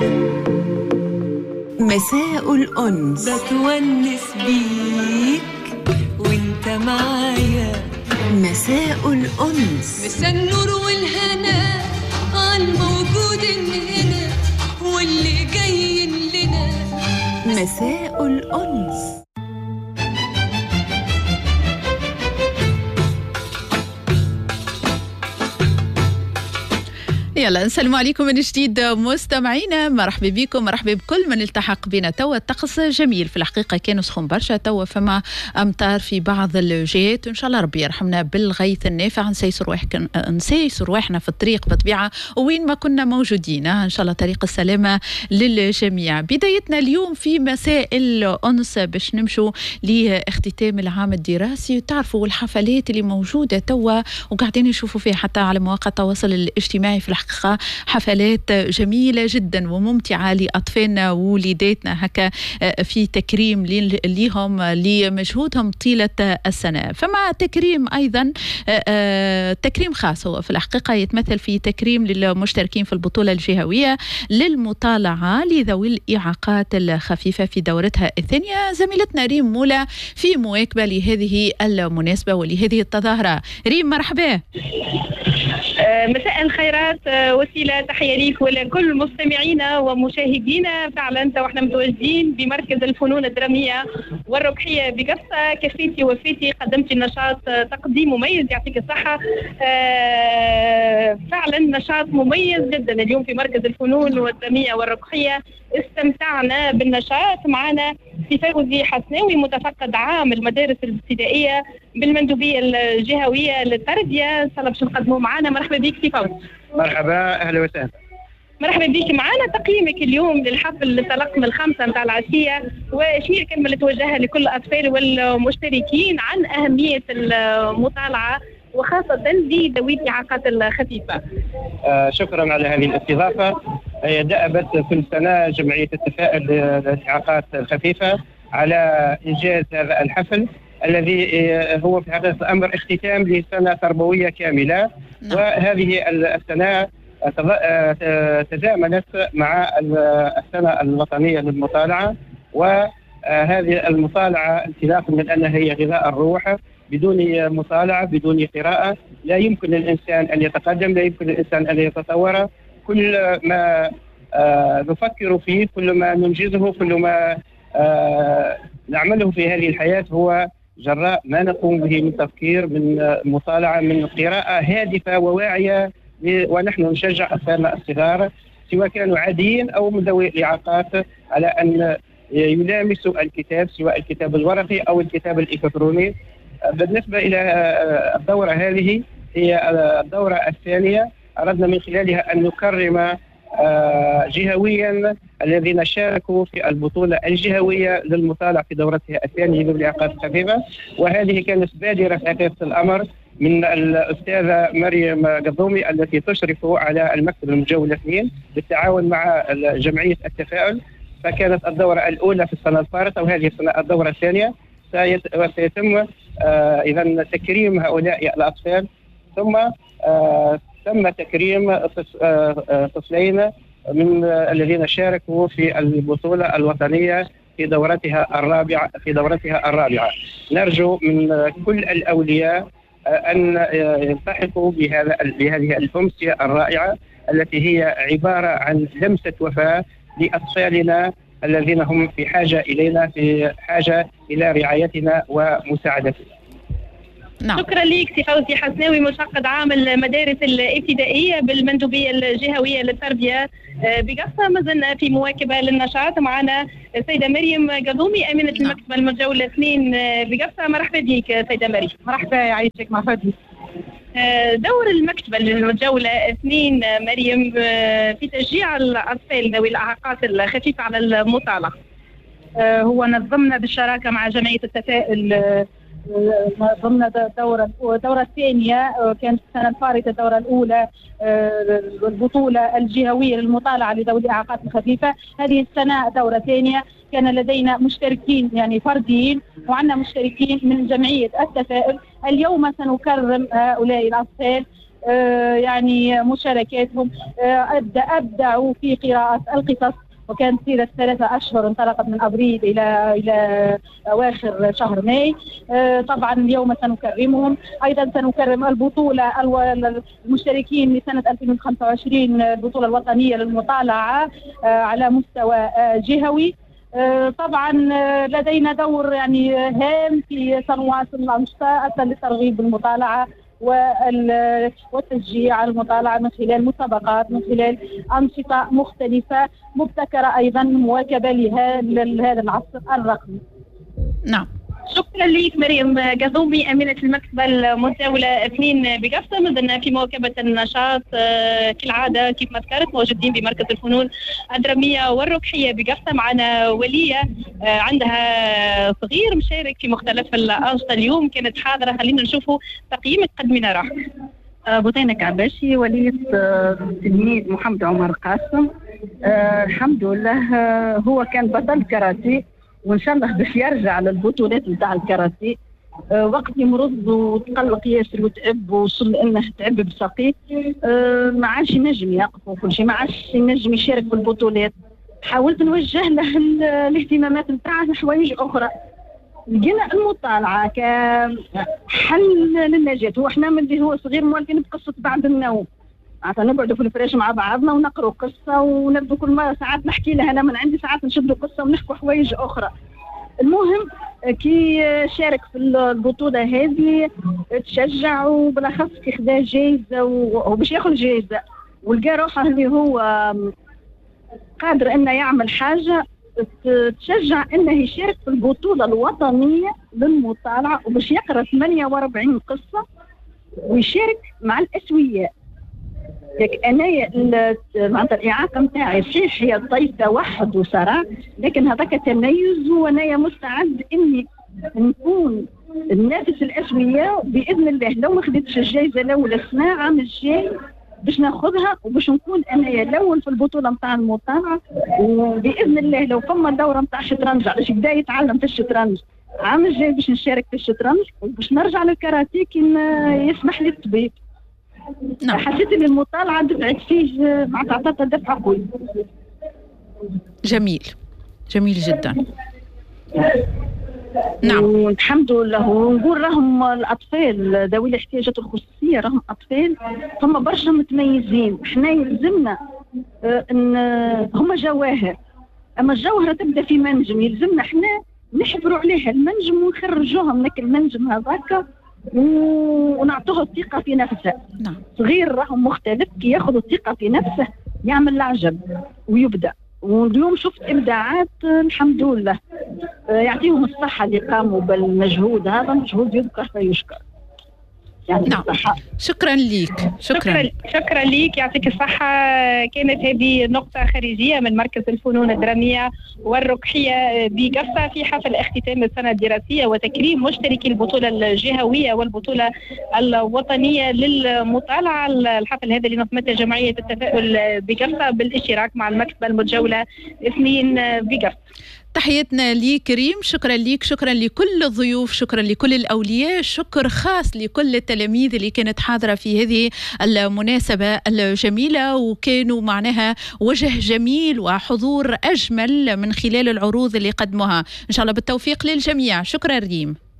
مساء الأنس، بتونس بيك وانت معايا. مساء الأنس، مساء النور والهنا عالموجود هنا واللي جاي لنا. مساء الأنس. يلا نسلم عليكم من جديد مستمعينا، مرحبا بكم، مرحبا بكل من التحق بنا. توا الطقس جميل في الحقيقه، كان سخون برشا، توا فما امطار في بعض الجهات، وان شاء الله ربي يرحمنا بالغيث النافع. نسيسوا رواحنا في الطريق بطبيعه وين ما كنا موجودين، ان شاء الله طريق السلامه للجميع. بدايتنا اليوم في مساء الأنس باش نمشوا لاختتام العام الدراسي، وتعرفوا الحفلات اللي موجوده توا وقاعدين نشوفوا فيها حتى على مواقع التواصل الاجتماعي، في الحقيقة حفلات جميلة جدا وممتعة لأطفالنا ووليداتنا، هكا في تكريم ليهم لمجهودهم طيلة السنة. فما تكريم أيضا تكريم خاص هو في الحقيقة يتمثل في تكريم للمشتركين في البطولة الجهوية للمطالعة لذوي الإعاقات الخفيفة في دورتها الثانية. زميلتنا ريم مولا في مواكبة لهذه المناسبة ولهذه التظاهرة. ريم مرحبا. مساء الخيرات، وسيلة تحية ليك ولكل مستمعينا ومشاهدينا. فعلا احنا متواجدين بمركز الفنون الدرامية والربحية بقفصة. كفيتي وفيتي قدمتي نشاط تقديم مميز، يعطيك الصحة. فعلا نشاط مميز جدا اليوم في مركز الفنون والدرامية والربحية. استمتعنا بالنشاط. معنا في فوزي حسناوي متفقد عام المدارس الابتدائية بالمندوبية الجهوية للتربية. ان شاء الله باش نقدموا معنا. مرحبا بك سي فوزي. مرحبا، اهلا وسهلا. مرحبا بك معنا. تقييمك اليوم للحفل اللي انطلق من 5 متاع العشيه، وشنو الكلمه اللي توجهها لكل الاطفال والمشتركين عن اهميه المطالعه وخاصه لذوي الاعاقات الخفيفه؟ شكرا على هذه الاستضافه. دأبت كل سنه جمعيه التفاؤل للاعاقات الخفيفه على انجاز هذا الحفل الذي هو في حقيقه الامر اختتام لسنه تربويه كامله. وهذه السنه تزامنت مع السنة الوطنية للمطالعة، وهذه المطالعة انطلاقا من أنها هي غذاء الروح. بدون مطالعة بدون قراءة لا يمكن للإنسان أن يتقدم، لا يمكن للإنسان أن يتطور. كل ما نفكر فيه، كل ما ننجزه، كل ما نعمله في هذه الحياة هو جراء ما نقوم به من تفكير، من مطالعة، من قراءة هادفة وواعية. ونحن نشجع أطفالنا الصغار سواء كانوا عاديين أو من ذوي الإعاقات على أن يلامسوا الكتاب، سواء الكتاب الورقي أو الكتاب الإلكتروني. بالنسبة إلى الدورة هذه، هي الدورة الثانية، أردنا من خلالها أن نكرم جهويا الذين شاركوا في البطولة الجهوية للمطالعة في دورتها الثانية لذوي الإعاقات الخفيفة. وهذه كانت بادرة في حقيقة الأمر من الأستاذة مريم قضومي التي تشرف على المكتب المجولة 2 بالتعاون مع جمعية التفاؤل. فكانت الدورة الأولى في السنة الفارطة، وهذه السنة الدورة الثانية سيتم إذا تكريم هؤلاء الأطفال. ثم تم تكريم طفلين من الذين شاركوا في البطولة الوطنية في دورتها الرابعة. نرجو من كل الأولياء أن يلتحقوا بهذه الأمسية الرائعة التي هي عبارة عن لمسة وفاء لأطفالنا الذين هم في حاجة إلينا، في حاجة إلى رعايتنا ومساعدتنا. نعم. شكرا لك سي فوزي حسناوي مشقد عام المدارس الابتدائية بالمندوبية الجهوية للتربية بقفصة. ما زلنا في مواكبة للنشاط. معنا السيدة مريم قضومي أمينة المكتب المجولة 2 بقفصة. مرحبا بك سيدة مريم. مرحبا يعيشك. مرحبا بك. دور المكتب المجولة 2 مريم في تشجيع الأطفال ذوي الإعاقات الخفيفة على المطالعة. هو نظمنا بالشراكة مع جمعية التفاؤل ضمن الدورة الثانية. كانت السنة الفارطة الدورة الأولى البطولة الجهوية للمطالعة لذوي الإعاقات الخفيفة. هذه السنة دورة ثانية. كان لدينا مشتركين يعني فرديين، وعندنا مشتركين من جمعية التفاؤل. اليوم سنكرم هؤلاء الأطفال يعني مشاركاتهم. أبدعوا في قراءة القصص، وكانت سيرة 3 أشهر انطلقت من أبريل إلى أواخر شهر ماي. طبعا اليوم سنكرمهم. أيضا سنكرم البطولة المشتركين لسنة 2025، البطولة الوطنية للمطالعة على مستوى جهوي. طبعا لدينا دور يعني هام في سنواصل الأنشطة للترغيب بالمطالعة والتشجيع على المطالعة من خلال مسابقات، من خلال أنشطة مختلفة مبتكرة أيضا مواكبة لهذا العصر الرقمي. نعم. شكرا لك مريم قذومي، أمينة المكتبة المتداولة 2 بقفصة. مازلنا في مواكبة النشاط كالعادة كيف ما ذكرت، موجودين بمركز الفنون الدرامية والركحية بقفصة. معنا ولية عندها صغير مشارك في مختلف الأنشطة اليوم، كانت حاضرة. خلينا نشوفوا تقييمك قدمنا راح. بطينة كعباشي، ولية تلميذ محمد عمر قاسم. الحمد لله هو كان بطل كاراتيه، وان شاء الله باش يرجع للبطولات نتاع الكاراتيه. وقت يمرض وتقلق ياسر وتعب، وصل انه تعب بساقيه، ما عادش ينجم يقف وكل شيء، ما عادش ينجم يشارك في البطولات. حاولت نوجه له الاهتمامات نتاعه لحوايج اخرى. لقينا المطالعه كحل للنجاة. هو احنا من اللي هو صغير مولفين بقصه بعد النوم، معناتها نقعدوا في الفراش مع بعضنا ونقروا قصه، ونبدو كل مره ساعات نحكي لها انا من عندي، ساعات نشدوا قصه ونحكوا حوايج اخرى. المهم كي شارك في البطوله هذه تشجع، وبالاخص كي خدا جائزه وباش ياخذ جائزه، ولقى روحه اللي هو قادر انه يعمل حاجه تشجع انه يشارك في البطوله الوطنيه للمطالعه، وباش يقرا 48 قصه ويشارك مع الاسوياء. انايا معناتها الاعاقه نتاعي صحيح هي طيفه وحد وصراع، لكن هذاك تميز، وانايا مستعد اني نكون ننافس الاسوياء باذن الله. لو ما خديتش الجائزه الاولى السنه العام الجاي باش ناخذها، وباش نكون انايا الاول في البطوله نتاع المطالعه. وباذن الله لو فما دوره نتاع الشطرنج باش يبدا يتعلم في الشطرنج العام الجاي باش نشارك في الشطرنج، وباش نرجع للكاراتيه كي يسمح لي الطبيب. نعم. حسيت ان المطالعه دفعت فيه مع تعطيها دفعه قوي. جميل جدا. نعم. والحمد لله. ونقول راهم الاطفال ذوي الاحتياجات الخصوصيه راهم اطفال، هم برشا متميزين. احنا يلزمنا ان هم جواهر، اما الجوهره تبدا في منجم، يلزمنا احنا نحفروا عليها المنجم ونخرجوهم لك المنجم هذاك ونعطوه الثقة في نفسه. نعم. صغير راهم مختلف، كي ياخذ الثقة في نفسه يعمل العجب ويبدأ. واليوم شفت إبداعات الحمد لله. يعطيهم الصحة اللي قاموا بالمجهود هذا، مجهود يذكر فيشكر. نعم. شكرا لك. شكرا لك، يعطيك الصحة. كانت هذه نقطة خارجية من مركز الفنون الدرامية والركحية بقفصة في حفل اختتام السنة الدراسية وتكريم مشتركي البطولة الجهوية والبطولة الوطنية للمطالعة. الحفل هذا اللي نظمته جمعية التفاؤل بقفصة بالاشتراك مع المكتبة المتجولة 2 بقفصة. تحياتنا لي كريم، شكرا لك، شكرا لكل الضيوف، شكرا لكل الأولياء، شكر خاص لكل التلاميذ اللي كانت حاضرة في هذه المناسبة الجميلة، وكانوا معناها وجه جميل وحضور أجمل من خلال العروض اللي قدموها. إن شاء الله بالتوفيق للجميع. شكرا ريم.